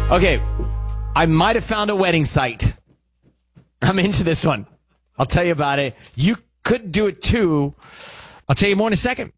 Okay, I might have found a wedding site. I'm into this one. I'll tell you about it. You could do it too. I'll tell you more in a second.